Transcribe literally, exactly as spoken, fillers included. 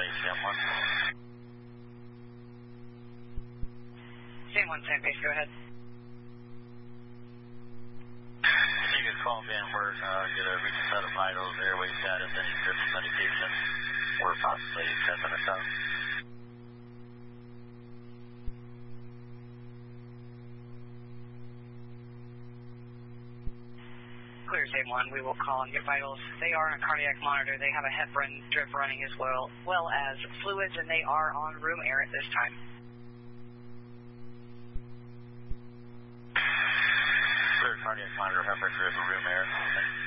Sam one. Sam one, Sam base, go ahead. If you could call Van Wert, uh, get a recent set of vitals, airway status, any drips of medication, or possibly ten minutes out. Clear, Sam one. We will call and get vitals. They are on a cardiac monitor. They have a heparin drip running as well, well as fluids, and they are on room air at this time. Clear cardiac monitor, heparin drip, room air.